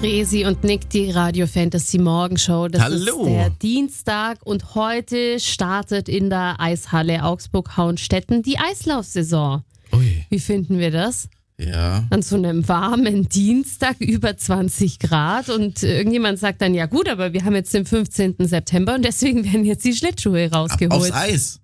Resi und Nick, die Radio Fantasy Morgenshow. Das Hallo. ist der Dienstag und heute startet in der Eishalle Augsburg-Hauenstetten die Eislaufsaison. Ui. Wie finden wir das? Ja. An so einem warmen Dienstag über 20 Grad und irgendjemand sagt dann, ja gut, aber wir haben jetzt den 15. September und deswegen werden jetzt die Schlittschuhe rausgeholt. Aufs Eis.